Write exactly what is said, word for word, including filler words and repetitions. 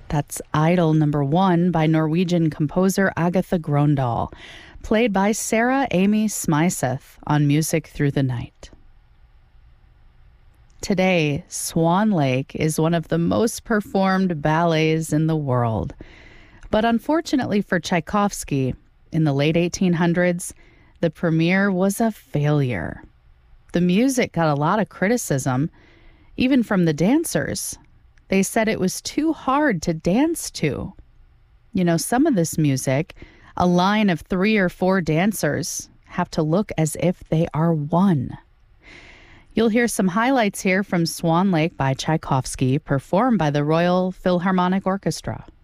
That's Idol Number One by Norwegian composer Agatha Grøndahl, played by Sarah Amy Smyseth on Music Through the Night. Today, Swan Lake is one of the most performed ballets in the world. But unfortunately for Tchaikovsky, in the late eighteen hundreds, the premiere was a failure. The music got a lot of criticism, even from the dancers. They said it was too hard to dance to. You know, some of this music, a line of three or four dancers have to look as if they are one. You'll hear some highlights here from Swan Lake by Tchaikovsky, performed by the Royal Philharmonic Orchestra.